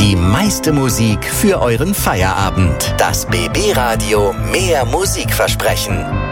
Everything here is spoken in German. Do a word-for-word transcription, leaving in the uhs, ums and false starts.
Die meiste Musik für euren Feierabend. Das B B Radio Mehr Musikversprechen.